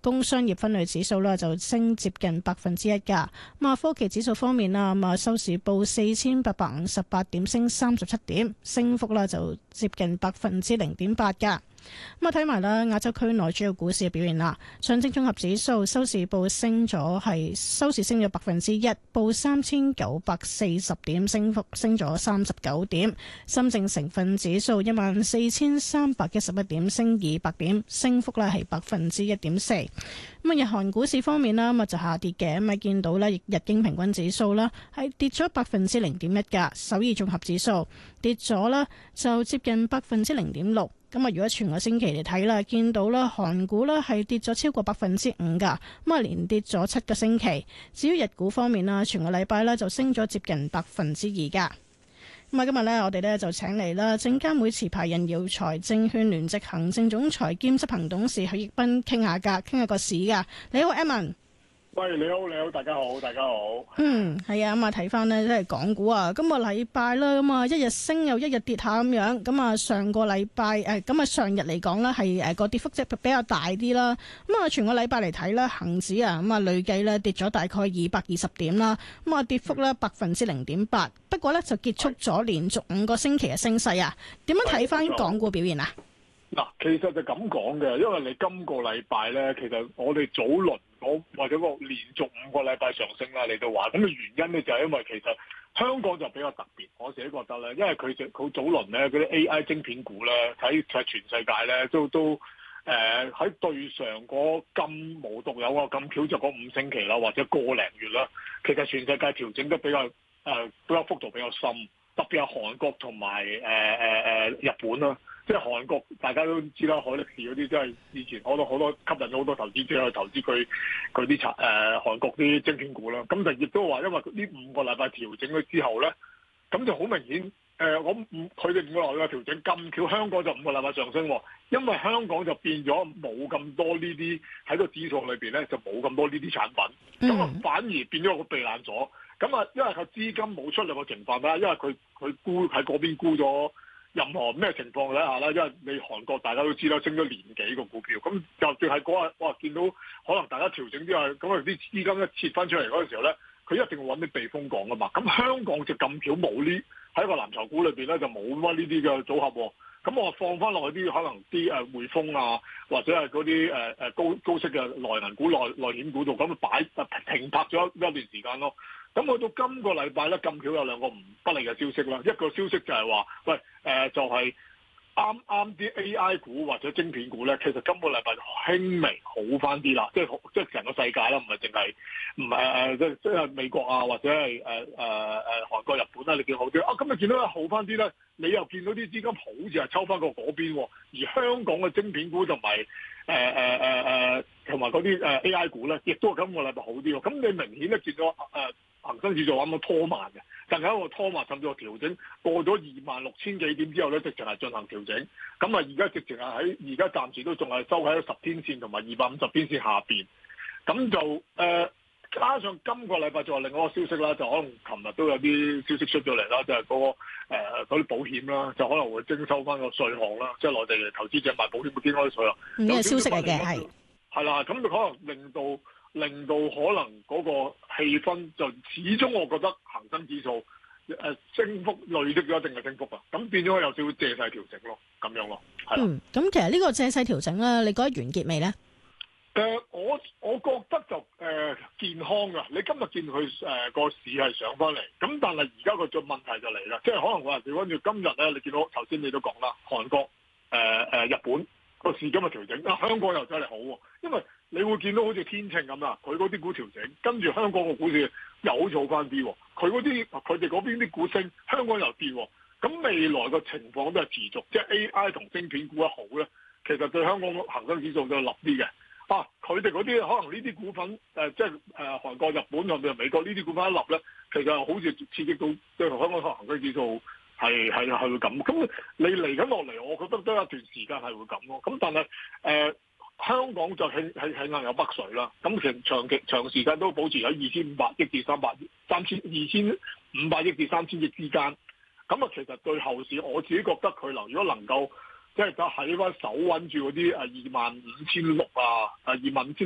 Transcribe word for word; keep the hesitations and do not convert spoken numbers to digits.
工商業分類指數啦就升接近百分之一㗎。咁啊，科技指數方面啦，咁啊收市報四千八百五十八點，升三十七點，升幅啦就接近百分之零點八㗎。咁啊，睇埋啦，亞洲區內主要股市嘅表現啦。上證綜合指數收市報升咗，係收市升咗百分之一，報三千九百四十點，升幅升咗三十九點。深證成分指數一萬四千三百一十一點，升二百點，升幅咧係百分之一點四。咁啊，日韓股市方面啦，咁啊就下跌嘅，咁啊見到咧日經平均指數啦係跌咗百分之零點一噶，首爾綜合指數跌咗啦，就接近百分之零點六。咁啊，如果全個星期嚟睇啦，見到啦，韓股啦係跌咗超過百分之五噶，咁啊連跌咗七個星期。至於日股方面啦，全個禮拜咧就升咗接近百分之二噶。咁啊，今日咧我哋咧就請嚟啦，證監會持牌人耀才證券聯席行政總裁兼執行董事許繹彬傾下噶，傾下個市噶。你好 ，Edmond。 喂，你好，你好，大家好，大家好。 嗯，係啊，咁啊睇翻呢，即係港股啊，今個禮拜啦，咁啊一日升又一日跌下咁樣，咁啊上個禮拜誒，咁啊上日嚟講呢，係誒個跌幅即係比較大啲啦。咁啊全個禮拜嚟睇呢，恒指啊咁啊累計呢跌咗大概二百二十點啦，咁啊跌幅呢百分之零點八，不過呢，就結束咗連續五個星期嘅升勢啊。點樣睇翻港股表現啊？ 嗱，其實就咁講嘅，因為你今個禮拜咧，其實我哋早輪我或者個連續五個禮拜上升啦，你都話咁嘅原因咧，就係因為其實香港就比較特別，我自己覺得咧，因為佢就好早輪咧，嗰啲 A I 晶片股咧，喺喺全世界咧都都誒喺、呃、對上嗰咁無獨有啊咁巧就嗰五星期啦，或者個零月啦，其實全世界調整得比較誒、呃、比較幅度比較深，特別係韓國同埋誒誒誒日本啦。即係韓國，大家都知啦，海力士嗰啲，即係以前好多好多吸引咗好多投資者去投資佢佢啲產誒韓國啲晶片股啦。咁就亦都話，因為呢五個禮拜調整咗之後咧，咁就好明顯誒、呃，我五佢哋五個禮拜調整咁巧，香港就五個禮拜上升喎。因為香港就變咗冇咁多呢啲喺個指數裏邊咧，就冇咁多呢啲產品，咁啊反而變咗個避難所。咁啊，因為佢資金冇出嚟嘅情況啦，因為佢佢沽喺嗰邊沽咗。任何咩情況底下啦，因為你韓國大家都知啦，升咗年幾個股票，咁就算係嗰日哇見到可能大家調整之後，咁啊啲資金一撤翻出嚟嗰陣時候咧，佢一定會揾啲避風港噶嘛。咁香港就咁巧冇呢喺個藍籌股裏邊咧，就冇乜呢啲嘅組合喎。咁我放翻落去啲可能啲誒匯豐啊，或者係嗰啲誒誒高高息嘅內銀股、內內險股度，咁擺停泊咗一段時間咯。咁去到今個禮拜咧，咁巧有兩個唔不利嘅消息啦。一個消息就係話，喂誒、呃、就係啱啱啲 A I 股或者晶片股咧，其實今個禮拜輕微好翻啲啦。即係即係成個世界啦，唔係淨係唔係誒即係即係美國啊，或者係誒誒誒韓國、日本啦，你見好啲啊。咁你見到好翻啲咧，你又見到啲資金好似係抽翻過嗰邊，而香港嘅晶片股同埋誒誒誒誒同埋嗰啲誒 A I 股咧，亦都係今個禮拜好啲喎。咁你明顯咧見到誒。呃恒生指數啱啱拖慢嘅，但係一個拖慢甚至個調整過咗二萬六千幾點之後咧，直情係進行調整。咁啊，而家直情係喺而家暫時都仲係收喺十天線同埋二百五十天線下邊。咁就誒、呃、加上今個禮拜仲有另外一個消息啦，就可能琴日都有啲消息出咗嚟啦，就係、是、嗰、那個嗰啲、呃、保險啦，就可能會徵收翻個稅項啦，即係內地嘅投資者買保險會經開啲稅啦。 呢個消息嚟嘅係係啦，咁就可能令到。令到可能嗰個氣氛就始終，我覺得恒生指數誒、呃、升幅累積咗一定嘅升幅啊，咁變咗有少少借勢調整咯，咁樣咯，係啦。嗯， 咁其實呢個借勢調整咧，你覺得完結未咧？ 誒、呃，我我覺得就誒、呃、健康㗎。你今日見佢誒個市係上翻嚟，咁但係而家個最問題就嚟啦，即係可能話調翻住今日咧，你見到頭先你都講啦，韓國誒誒、呃、日本個市今日調整，啊香港又真係好喎，因為你會見到好似天秤咁啦，佢嗰啲股調整，跟住香港個股市又做翻啲，佢嗰啲佢哋嗰邊啲股升，香港又跌，咁未來個情況都係持續，即係 A I 同晶片股一好咧，其實對香港恒生指數就立啲嘅。啊，佢哋嗰啲可能呢啲股份誒、呃，即係誒、呃、韓國、日本同埋美國呢啲股份一立咧，其實好似刺激到即係香港恒生指數係係係會咁。咁你嚟緊落嚟，我覺得都有一段時間係會咁咯。咁但係誒。呃香港就係係係硬有北水啦，咁其實長期長時間都保持喺二千五百億至三百億、三千二千五百億至三千億之間。咁啊，其實對後市我自己覺得佢能如果能夠即係就喺翻手穩住嗰啲誒二萬五千六啊，誒二萬五千